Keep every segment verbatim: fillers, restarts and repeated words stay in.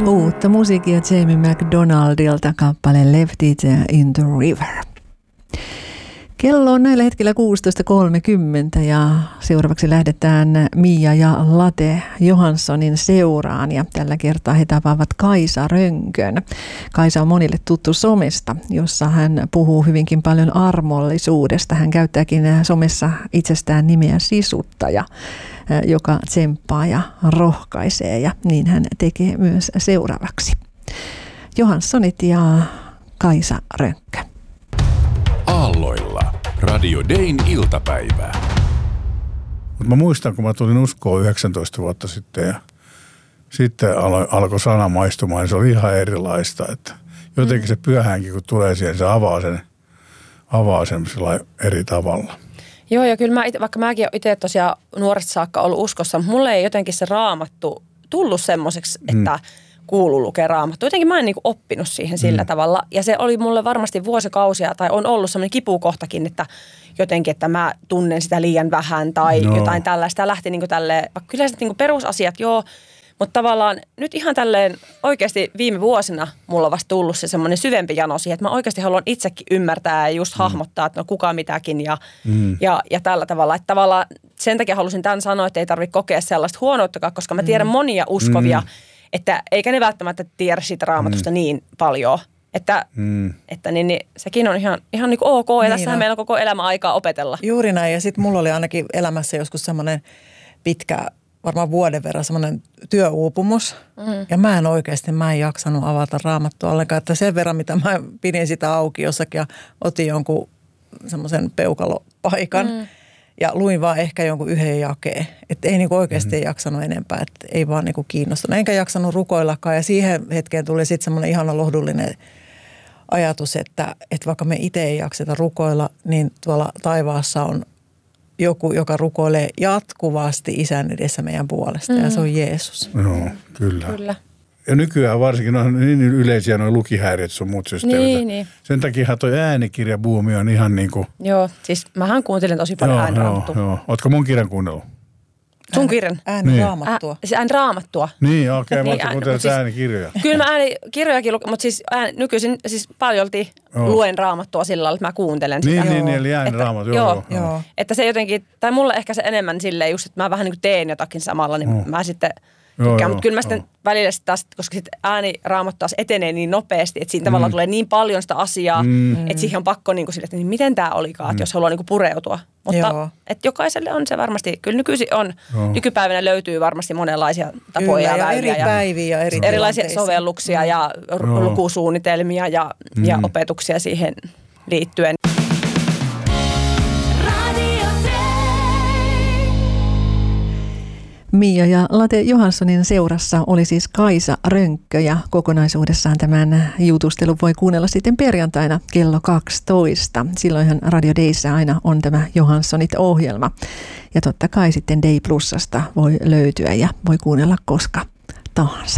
Uutta musiikkia Jamie McDonaldilta kappale Left It in the River. Kello on näillä hetkellä kuusitoista kolmekymmentä ja seuraavaksi lähdetään Mia ja Late Johanssonin seuraan ja tällä kertaa he tapaavat Kaisa Rönkön. Kaisa on monille tuttu somesta, jossa hän puhuu hyvinkin paljon armollisuudesta. Hän käyttääkin somessa itsestään nimeä Sisuttaja, joka tsemppaa ja rohkaisee ja niin hän tekee myös seuraavaksi. Johanssonit ja Kaisa Rönkkö. Aalloilla. Radio Dayn iltapäivää. Mä muistan, kun mä tulin uskoon yhdeksäntoista vuotta sitten ja sitten alo, alkoi sana maistumaan, niin se oli ihan erilaista. Että jotenkin se pyhänkin, kun tulee siihen, se avaa sen, avaa sen eri tavalla. Joo, ja kyllä mä ite, vaikka mäkin olen itse tosiaan nuoresta saakka ollut uskossa, mutta mulle ei jotenkin se Raamattu tullut semmoiseksi, että mm. kuuluu lukea Raamattu. Jotenkin mä en niin kuin oppinut siihen sillä mm. tavalla. Ja se oli mulle varmasti vuosikausia, tai on ollut semmoinen kipukohtakin, että jotenkin, että mä tunnen sitä liian vähän tai no. jotain tällaista. Ja lähti niin kuin tälleen, kyllä se niin kuin perusasiat, joo, mutta tavallaan nyt ihan tälleen oikeasti viime vuosina mulla on vasta tullut se semmoinen syvempi jano siihen, että mä oikeasti haluan itsekin ymmärtää ja just mm. hahmottaa, että no kuka mitäkin ja, mm. ja, ja tällä tavalla. Että tavallaan sen takia halusin tämän sanoa, että ei tarvitse kokea sellaista huonouttakaan, koska mä tiedän mm. monia uskovia, mm. että eikä ne välttämättä tiedä siitä Raamatusta mm. niin paljon. Että, mm. että niin, niin, sekin on ihan, ihan niin kuin ok, ja niin tässähän on. Meillä on koko elämä aikaa opetella. Juuri näin, ja sitten mulla oli ainakin elämässä joskus semmoinen pitkä, varmaan vuoden verran semmoinen työuupumus. Mm. Ja mä en oikeasti, mä en jaksanut avata Raamattua ollenkaan, että sen verran, mitä mä pidin sitä auki jossakin ja otin jonkun semmoisen peukalopaikan. Mm. Ja luin vaan ehkä jonkun yhden jakeen. Että ei niinku oikeasti mm-hmm. jaksanut enempää, että ei vaan niinku kiinnostunut. Enkä jaksanut rukoillakaan. Ja siihen hetkeen tuli sitten semmoinen ihana lohdullinen ajatus, että, että vaikka me itse ei jakseta rukoilla, niin tuolla taivaassa on joku, joka rukoilee jatkuvasti Isän edessä meidän puolesta. Mm-hmm. Ja se on Jeesus. Joo, kyllä. Kyllä. Ja nykyään varsinkin on niin yleisiä nuo lukihäiriöt sun muut systeemit. Niin, niin. Sen takiahan toi äänikirjabuumi on ihan niin kuin... Joo, siis mähän kuuntelin tosi paljon ääniraamattua. Joo, joo. Ootko mun kirjan kuunnellut? Sun kirjan? Ääniraamattua. Ä, siis ääniraamattua. Niin, okei, okay, niin, mä kuuntelen siis, äänikirjoja. Kyllä mä äänikirjojakin, mutta siis ään, nykyisin siis paljolti joo. luen Raamattua sillä lailla, että mä kuuntelen sitä. Niin, niin, niin eli ääniraamattu, joo, joo, joo. joo. Että se jotenkin, tai mulle ehkä se enemmän silleen just, että mä vähän niin kuin teen jotakin samalla, niin oh. mä sitten... Tykkään, mutta kyllä mä sitten oh. välillä sitten taas, koska sitten ääniraamattu taas etenee niin nopeasti, että siinä mm. tavallaan tulee niin paljon sitä asiaa, mm. että siihen on pakko niin kuin sille, että niin miten tämä olikaan, että mm. jos haluaa niin kuin pureutua. Mutta että jokaiselle on se varmasti, kyllä nykyisin on, Joo. nykypäivänä löytyy varmasti monenlaisia tapoja kyllä, ja väyliä. Eri päiviä ja eri erilaisia sovelluksia mm. ja Joo. lukusuunnitelmia ja, mm. ja opetuksia siihen liittyen. Mia ja Late Johanssonin seurassa oli siis Kaisa Rönkkö ja kokonaisuudessaan tämän jutustelun voi kuunnella sitten perjantaina kello kaksitoista. Silloinhan Radio Dayssä aina on tämä Johanssonit-ohjelma ja totta kai sitten Day Plusasta voi löytyä ja voi kuunnella koska tahansa.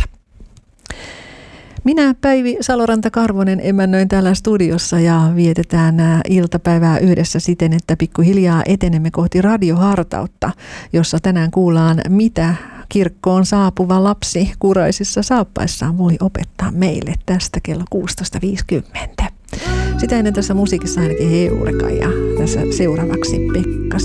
Minä Päivi Saloranta-Karvonen emännöin täällä studiossa ja vietetään iltapäivää yhdessä siten, että pikkuhiljaa etenemme kohti radiohartautta, jossa tänään kuullaan, mitä kirkkoon saapuva lapsi kuraisissa saappaissaan voi opettaa meille tästä kello kuusitoista viisikymmentä. Sitä ennen tässä musiikissa ainakin Heureka ja tässä seuraavaksi Pekka